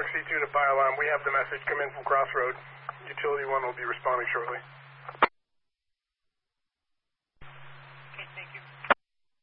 C2 to pile on. We have the message come in from Crossroad. Utility 1 will be responding shortly.